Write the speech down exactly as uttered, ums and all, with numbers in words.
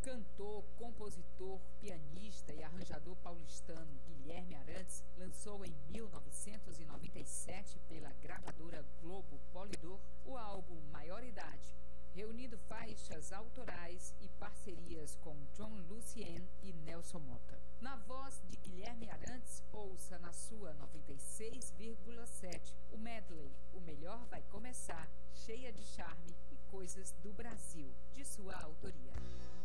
cantor, compositor, pianista e arranjador paulistano Guilherme Arantes lançou em mil novecentos e noventa e sete pela gravadora Globo Polydor o álbum Maioridade, reunindo faixas autorais e parcerias com John Lucien e Nelson Motta. Na voz de Guilherme Arantes, ouça na sua noventa e seis vírgula sete o medley O Melhor Vai Começar, cheia de charme e coisas do Brasil, de sua autoria.